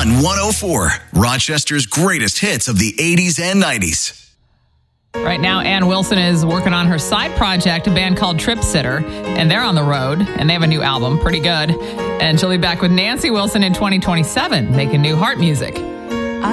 Fun 104, Rochester's greatest hits of the 80s and 90s. Right now, Ann Wilson is working on her side project, a band called Trip Sitter, and they're on the road, and they have a new album, pretty good. And she'll be back with Nancy Wilson in 2027, making new heart music.